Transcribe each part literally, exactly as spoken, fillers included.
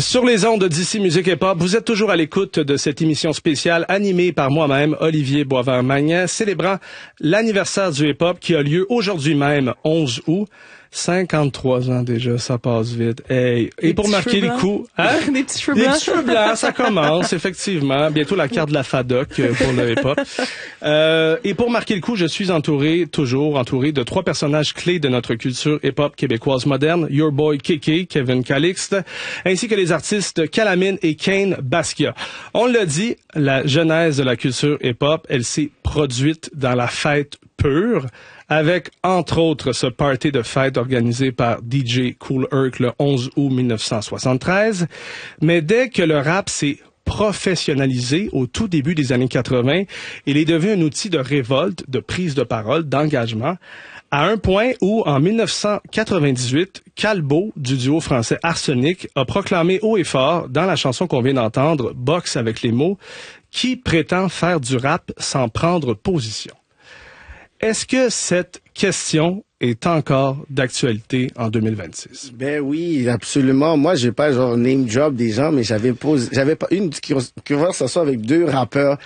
Sur les ondes d'ici Musique Hip Hop, vous êtes toujours à l'écoute de cette émission spéciale animée par moi-même, Olivier Boisvert-Magnan, célébrant l'anniversaire du hip hop qui a lieu aujourd'hui même, onze août. cinquante-trois ans déjà, ça passe vite. Hey. Et pour marquer le coup... Hein? Des petits cheveux Des blancs. petits cheveux blancs, ça commence, effectivement. Bientôt la carte de la F A D O C pour le hip-hop. Euh, et pour marquer le coup, je suis entouré, toujours entouré, de trois personnages clés de notre culture hip-hop québécoise moderne. Your Boy Kéké, Kevin Calixte, ainsi que les artistes Calamine et Kane Basquiat. On l'a dit, la genèse de la culture hip-hop, elle s'est produite dans la fête pure, avec, entre autres, ce party de fête organisé par D J Kool Herc le onze août mille neuf cent soixante-treize. Mais dès que le rap s'est professionnalisé au tout début des années quatre-vingt, il est devenu un outil de révolte, de prise de parole, d'engagement, à un point où, en mille neuf cent quatre-vingt-dix-huit, Calbo, du duo français Arsenic, a proclamé haut et fort, dans la chanson qu'on vient d'entendre, Boxe avec les mots, qui prétend faire du rap sans prendre position. Est-ce que cette question est encore d'actualité en deux mille vingt-six? Ben oui, absolument. Moi, j'ai pas genre name drop des gens, mais j'avais posé, j'avais pas une conversation avec deux rappeurs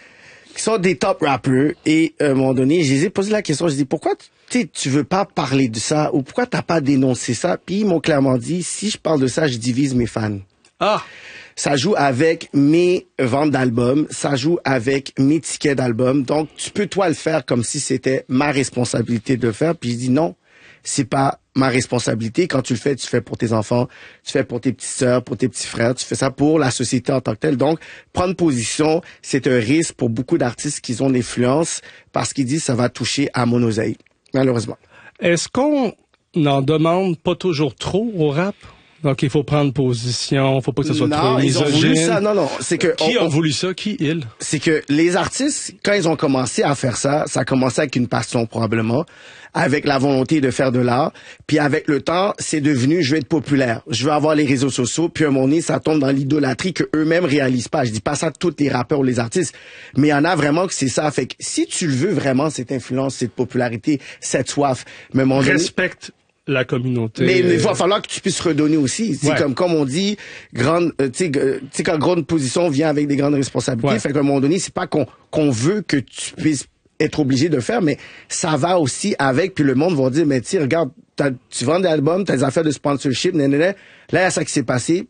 qui sont des top rappeurs et à un moment donné, je les ai posé la question, je dis pourquoi tu tu veux pas parler de ça ou pourquoi t'as pas dénoncé ça? Puis ils m'ont clairement dit si je parle de ça, je divise mes fans. Ah. Ça joue avec mes ventes d'albums, ça joue avec mes tickets d'albums. Donc, tu peux, toi, le faire comme si c'était ma responsabilité de le faire. Puis je dis non, c'est pas ma responsabilité. Quand tu le fais, tu fais pour tes enfants, tu fais pour tes petites sœurs, pour tes petits frères, tu fais ça pour la société en tant que telle. Donc, prendre position, c'est un risque pour beaucoup d'artistes qui ont l'influence parce qu'ils disent ça va toucher à mon oseille, malheureusement. Est-ce qu'on n'en demande pas toujours trop au rap? Donc, il faut prendre position, faut pas que ce soit non, trop ils ont misogyne. voulu ça. Non, non, c'est que... Qui on, a voulu ça? Qui, il? C'est que les artistes, quand ils ont commencé à faire ça, ça a commencé avec une passion probablement, avec la volonté de faire de l'art. Puis avec le temps, c'est devenu, je veux être populaire, je veux avoir les réseaux sociaux. Puis à un moment donné, ça tombe dans l'idolâtrie que eux-mêmes réalisent pas. Je dis pas ça de tous les rappeurs ou les artistes, mais il y en a vraiment que c'est ça. Fait que si tu le veux vraiment, cette influence, cette popularité, cette soif, mais à un moment donné, respecte la communauté. mais il va falloir que tu puisses redonner aussi. C'est Ouais. comme comme on dit, grande, euh, tu sais, euh, tu sais quand grande position vient avec des grandes responsabilités. Ouais. Fait qu'à un moment donné, c'est pas qu'on qu'on veut que tu puisses être obligé de le faire, mais ça va aussi avec. Puis le monde va dire, mais tu sais, regarde, t'as, tu vends des albums, t'as des affaires de sponsorship, nanana. Là, il y a ça qui s'est passé.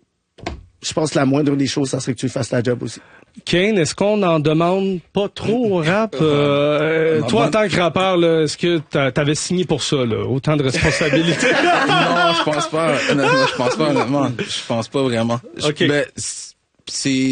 Je pense que la moindre des choses, ça serait que tu fasses ta job aussi. Kane, est-ce qu'on en demande pas trop au rap? Euh, toi, en tant que rappeur, là, est-ce que t'a- t'avais signé pour ça, là? Autant de responsabilités? Non, je pense pas. Honnêtement, je pense pas, honnêtement. Je pense pas vraiment. Je- OK. Ben, c'est...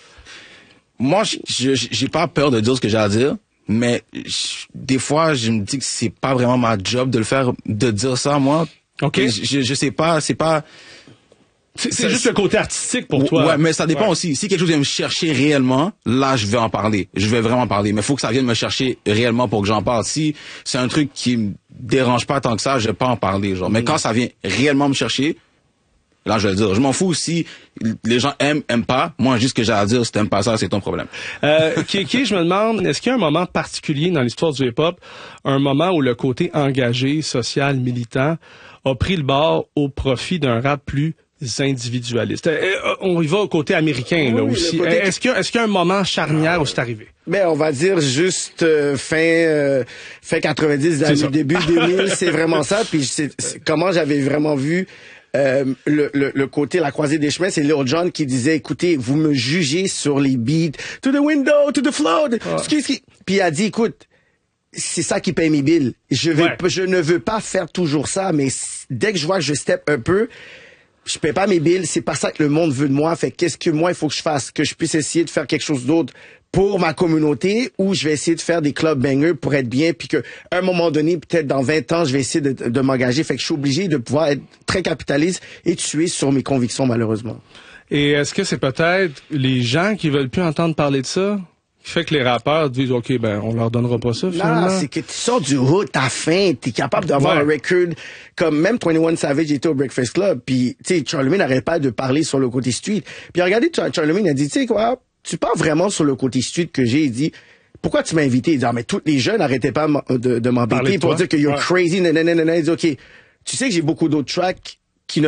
Moi, je- je- j'ai pas peur de dire ce que j'ai à dire, mais je- des fois, je me dis que c'est pas vraiment ma job de le faire, de dire ça, moi. OK. Je, je, je sais pas, c'est pas... C'est c'est Ça- juste le côté artistique pour toi. Ouais, mais ça dépend Ouais. aussi. Si quelque chose vient me chercher réellement, là, je vais en parler. Je vais vraiment parler. Mais il faut que ça vienne me chercher réellement pour que j'en parle. Si c'est un truc qui me dérange pas tant que ça, je vais pas en parler, genre. Mais quand ça vient réellement me chercher, là, je vais le dire. Je m'en fous si les gens aiment, aiment pas. Moi, juste ce que j'ai à dire, si t'aimes pas ça, c'est ton problème. Euh, Kéké, je me demande, est-ce qu'il y a un moment particulier dans l'histoire du hip-hop, un moment où le côté engagé, social, militant, a pris le bord au profit d'un rap plus individualiste? Euh, on y va au côté américain, là, Oui, aussi. le côté- Est-ce qu'il y a, est-ce qu'il y a un moment charnière où c'est arrivé? Ben, on va dire juste euh, fin euh, fin quatre-vingt-dix, C'est ça. début deux mille, c'est vraiment ça. Puis c'est, c'est comment j'avais vraiment vu euh, le, le, le côté la croisée des chemins, c'est Lil Jon qui disait, écoutez, vous me jugez sur les beats, to the window, to the floor, ski, ski. Puis il a dit, écoute, c'est ça qui paye mes billes. Je vais, Ouais. je ne veux pas faire toujours ça, mais s- dès que je vois que je step un peu, je paie pas mes billes, c'est pas ça que le monde veut de moi. Fait qu'est-ce que moi il faut que je fasse, que je puisse essayer de faire quelque chose d'autre pour ma communauté, ou je vais essayer de faire des club bangers pour être bien, puis que à un moment donné, peut-être dans vingt ans, je vais essayer de, de m'engager. Fait que je suis obligé de pouvoir être très capitaliste et tuer sur mes convictions, malheureusement. Et est-ce que c'est peut-être les gens qui veulent plus entendre parler de ça qui fait que les rappeurs disent, OK, ben, on leur donnera pas ça, finalement? Non, c'est que tu sors du hood, t'as faim, t'es capable d'avoir Ouais. un record. Comme même vingt et un Savage était au Breakfast Club, puis tu sais, Charlemagne n'arrête pas de parler sur le côté street. Puis regardez, Char- Charlemagne a dit, tu sais quoi, tu parles vraiment sur le côté street que j'ai. Il dit, pourquoi tu m'as invité? Il dit, ah, mais tous les jeunes n'arrêtaient pas m- de, de Parler m'embêter de pour toi. dire que you're Ouais. crazy, nanana, nanana. Il dit, OK, tu sais que j'ai beaucoup d'autres tracks